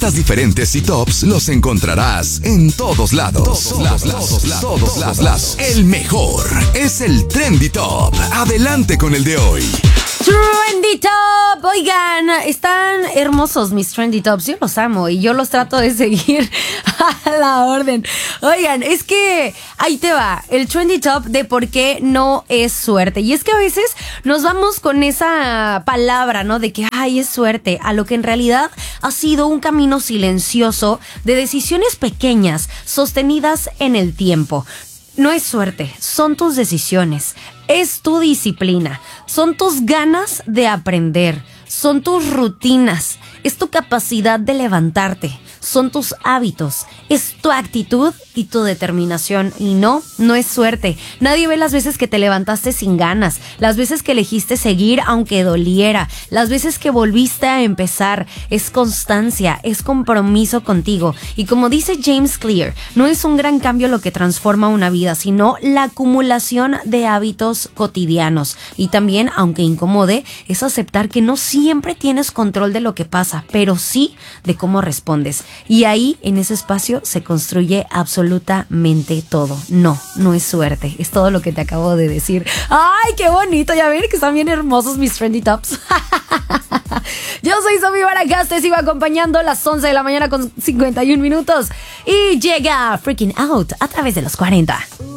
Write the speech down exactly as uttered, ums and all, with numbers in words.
Temas diferentes y tops los encontrarás en todos lados. Todos lados, todos lados, todos lados. El mejor es el Trendy Top. Adelante con el de hoy. Trendy Top. Oigan, están hermosos mis Trendy Tops. Yo los amo y yo los trato de seguir a la orden. Oigan, es que ahí te va el Trendy Top de por qué no es suerte. Y es que a veces nos vamos con esa palabra, ¿no? De que, ay, es suerte, a lo que en realidad ha sido un camino silencioso de decisiones pequeñas, sostenidas en el tiempo. No es suerte, son tus decisiones, es tu disciplina, son tus ganas de aprender, son tus rutinas, es tu capacidad de levantarte, son tus hábitos, es tu actitud y tu determinación. Y no, no es suerte. Nadie ve las veces que te levantaste sin ganas, las veces que elegiste seguir aunque doliera, las veces que volviste a empezar. Es constancia, es compromiso contigo. Y como dice James Clear, no es un gran cambio lo que transforma una vida, sino la acumulación de hábitos cotidianos. Y también, aunque incomode, es aceptar que no siempre tienes control de lo que pasa, pero sí de cómo respondes. Y ahí, en ese espacio, se construye absolutamente todo. No, no es suerte. Es todo lo que te acabo de decir. ¡Ay, qué bonito! Ya ven que están bien hermosos mis Trendy Tops. Yo soy Sofi Barajas, te sigo acompañando a las once de la mañana con cincuenta y un minutos. Y llega Freaking Out a través de los cuarenta.